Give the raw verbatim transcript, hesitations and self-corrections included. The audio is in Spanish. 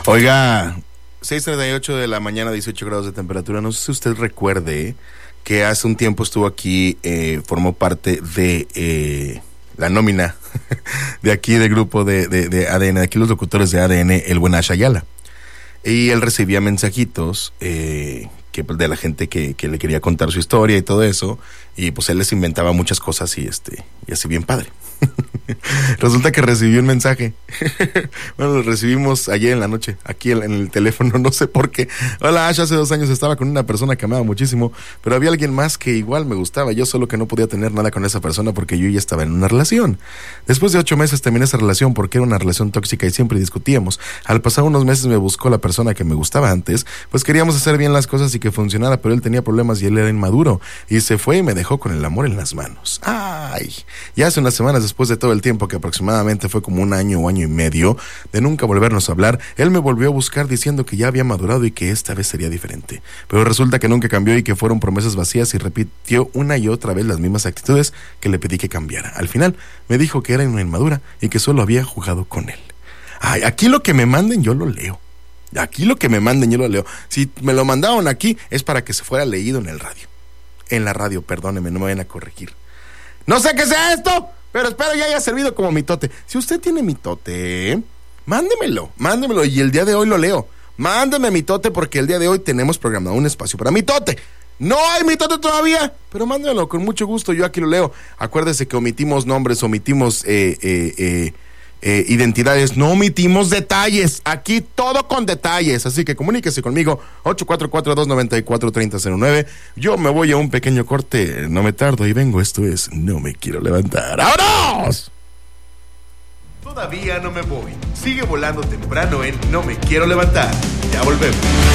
Oiga, seis treinta y ocho de la mañana, dieciocho grados de temperatura. No sé si usted recuerde que hace un tiempo estuvo aquí, eh, formó parte de eh, la nómina de aquí del grupo de, de, de A D N, de aquí los locutores de A D N, el buen Ash Ayala. Y él recibía mensajitos eh, que, de la gente que, que le quería contar su historia y todo eso. Y pues él les inventaba muchas cosas y este y así bien padre. Resulta que recibí un mensaje. Bueno, lo recibimos ayer en la noche, aquí en, en el teléfono, no sé por qué. Hola Ash, hace dos años estaba con una persona que amaba muchísimo, pero había alguien más que igual me gustaba. Yo solo que no podía tener nada con esa persona porque yo ya estaba en una relación. Después de ocho meses terminé esa relación porque era una relación tóxica y siempre discutíamos. Al pasar unos meses me buscó la persona que me gustaba antes, pues queríamos hacer bien las cosas y que funcionara, pero él tenía problemas y él era inmaduro y se fue y me dejó con el amor en las manos. Ay, ya hace unas semanas, después de todo el tiempo que aproximadamente fue como un año o año y medio de nunca volvernos a hablar, él me volvió a buscar diciendo que ya había madurado y que esta vez sería diferente, pero resulta que nunca cambió y que fueron promesas vacías y repitió una y otra vez las mismas actitudes que le pedí que cambiara. Al final me dijo que era una inmadura y que solo había jugado con él. Ay, aquí lo que me manden yo lo leo. Aquí lo que me manden yo lo leo. Si me lo mandaron aquí es para que se fuera leído en el radio. En la radio, perdónenme, no me vayan a corregir. No sé qué sea esto, pero espero ya haya servido como mitote. Si usted tiene mitote, mándemelo, mándemelo y el día de hoy lo leo. Mándeme mitote porque el día de hoy tenemos programado un espacio para mitote. No hay mitote todavía, pero mándemelo con mucho gusto, yo aquí lo leo. Acuérdese que omitimos nombres, omitimos eh, eh, eh, eh, identidades, no omitimos detalles. Aquí todo con detalles, así que comuníquese conmigo, ocho cuatro cuatro, dos nueve cuatro, tres cero cero nueve. Yo me voy a un pequeño corte, no me tardo y vengo. Esto es No Me Quiero Levantar. ¡Vámonos! Todavía no me voy. Sigue volando temprano en No Me Quiero Levantar. Ya volvemos.